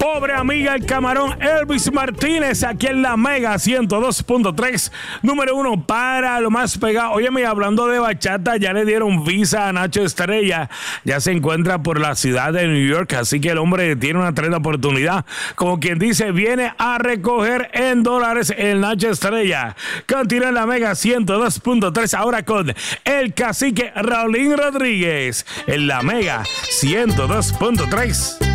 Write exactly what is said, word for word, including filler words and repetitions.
Pobre amiga el camarón Elvis Martínez, aquí en la Mega ciento dos punto tres, número uno para lo más pegado. Óyeme, hablando de bachata, ya le dieron visa a Nacho Estrella, ya se encuentra por la ciudad de New York, así que el hombre tiene una tremenda oportunidad, como quien dice, viene a recoger en dólares el Nacho Estrella. Continúa en la Mega ciento dos punto tres, ahora con el cacique Raulín Rodríguez, en la Mega ciento dos punto tres.